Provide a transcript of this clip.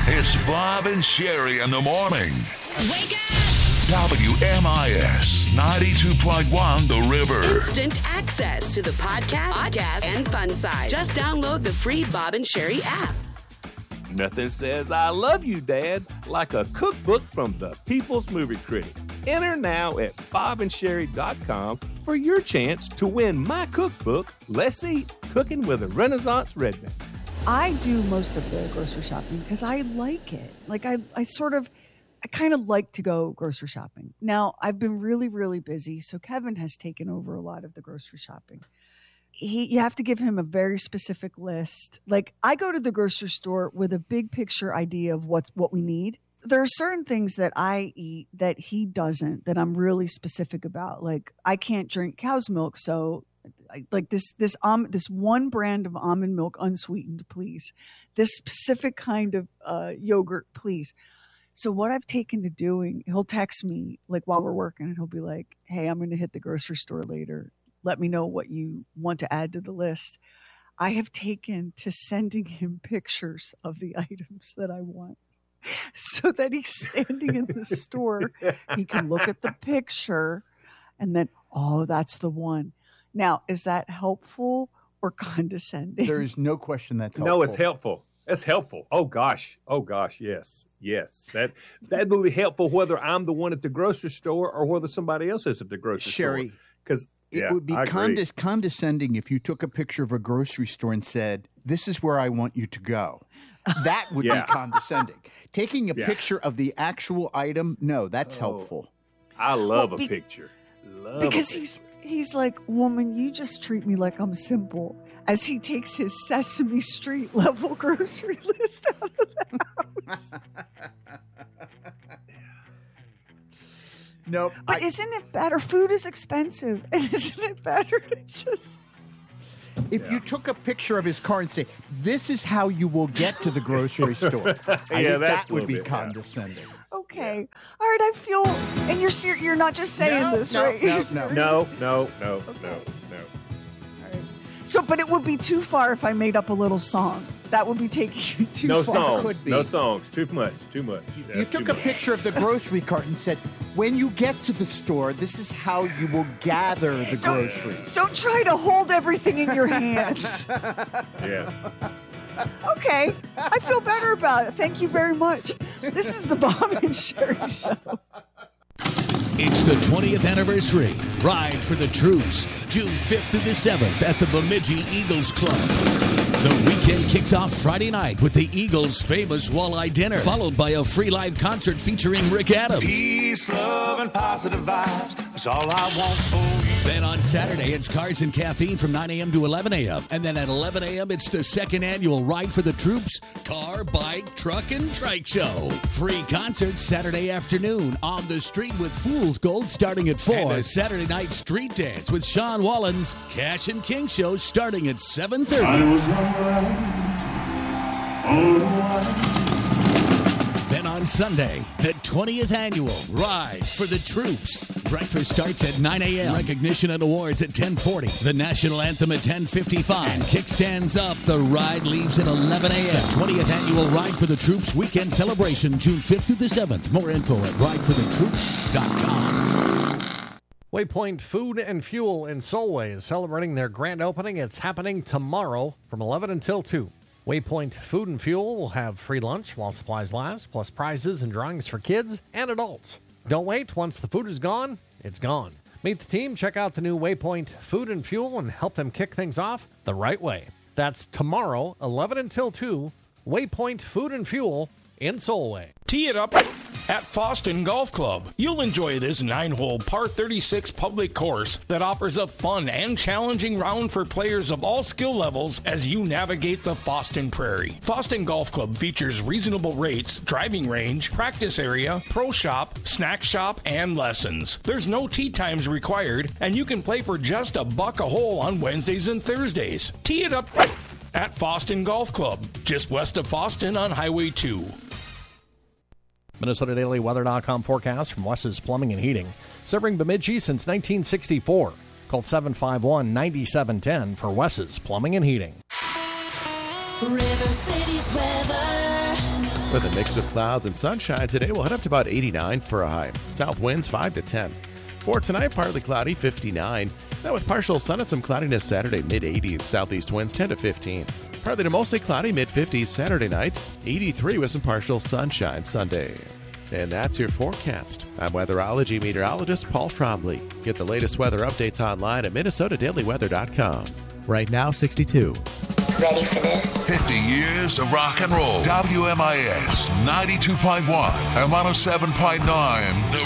It's Bob and Sherry in the morning. Wake up! WMIS 92.1 The River. Instant access to the podcast, and fun side. Just download the free Bob and Sherry app. Nothing says I love you, Dad, like a cookbook from the People's Movie Critic. Enter now at bobandsherry.com for your chance to win my cookbook, Let's Eat, Cooking with a Renaissance Redneck. I do most of the grocery shopping because I like it. Like I kind of like to go grocery shopping. Now, I've been really, really busy, so Kevin has taken over a lot of the grocery shopping. You have to give him a very specific list. Like, I go to the grocery store with a big picture idea of what we need. There are certain things that I eat that he doesn't, that I'm really specific about. Like, I can't drink cow's milk, so like this one brand of almond milk unsweetened, please. This specific kind of yogurt, please. So what I've taken to doing, he'll text me like while we're working and he'll be like, hey, I'm going to hit the grocery store later. Let me know what you want to add to the list. I have taken to sending him pictures of the items that I want so that he's standing in the store. He can look at the picture and then, oh, that's the one. Now, is that helpful or condescending? There is no question that's helpful. No, it's helpful. It's helpful. Oh, gosh. Yes. That would be helpful whether I'm the one at the grocery store or whether somebody else is at the grocery Sherry, store. Because it would be condescending if you took a picture of a grocery store and said, this is where I want you to go. That would be condescending. Taking a picture of the actual item, no, that's helpful. I love a picture. Because he's like, woman, you just treat me like I'm simple. As he takes his Sesame Street level grocery list out of the house. Nope. But isn't it better? Food is expensive. And isn't it better to just... If you took a picture of his car and say, this is how you will get to the grocery store, I think that would be condescending. Okay. Yeah. All right, I feel... And you're not just saying this, right? No. So, but it would be too far if I made up a little song. That would be taking you too far. No songs. Too much. You took a picture of the grocery cart and said, when you get to the store, this is how you will gather the groceries. Don't try to hold everything in your hands. Yeah. Okay. I feel better about it. Thank you very much. This is the Bob and Sherry Show. It's the 20th anniversary. Ride for the Troops, June 5th through the 7th at the Bemidji Eagles Club. The weekend kicks off Friday night with the Eagles' famous walleye dinner, followed by a free live concert featuring Rick Adams. Peace, love, and positive vibes. That's all I want for you. Then on Saturday, it's Cars and Caffeine from 9 a.m. to 11 a.m. And then at 11 a.m., it's the second annual Ride for the Troops car, bike, truck, and trike show. Free concerts Saturday afternoon on the street with Fool's Gold starting at 4. And a Saturday night street dance with Sean Wallen's Cash and King show starting at 7:30. Then on Sunday, the 20th annual Ride for the Troops. Breakfast starts at 9 a.m. Recognition and awards at 10:40. The national anthem at 10:55. And kickstands up. The ride leaves at 11 a.m. The 20th annual Ride for the Troops weekend celebration, June 5th through the 7th. More info at rideforthetroops.com. Waypoint Food and Fuel in Solway is celebrating their grand opening. It's happening tomorrow from 11 until 2. Waypoint Food and Fuel will have free lunch while supplies last, plus prizes and drawings for kids and adults. Don't wait. Once the food is gone, it's gone. Meet the team, check out the new Waypoint Food and Fuel, and help them kick things off the right way. That's tomorrow, 11 until 2, Waypoint Food and Fuel in Solway. Tee it up at Foston Golf Club. You'll enjoy this 9-hole par 36 public course that offers a fun and challenging round for players of all skill levels as you navigate the Foston Prairie. Foston Golf Club features reasonable rates, driving range, practice area, pro shop, snack shop, and lessons. There's no tee times required, and you can play for just $1 a hole on Wednesdays and Thursdays. Tee it up at Foston Golf Club, just west of Foston on Highway 2. Minnesota Daily Weather.com forecast from Wes's Plumbing and Heating. Serving Bemidji since 1964. Call 751-9710 for Wes's Plumbing and Heating. River City's weather. With a mix of clouds and sunshine, today we'll head up to about 89 for a high. South winds 5 to 10. For tonight, partly cloudy, 59. Now with partial sun and some cloudiness Saturday, mid-80s. Southeast winds 10 to 15. Partly to mostly cloudy, mid-50s Saturday night, 83 with some partial sunshine Sunday. And that's your forecast. I'm weatherology meteorologist Paul Trombley. Get the latest weather updates online at minnesotadailyweather.com. Right now, 62. Ready for this? 50 years of rock and roll. WMIS 92.1 and 107.9. The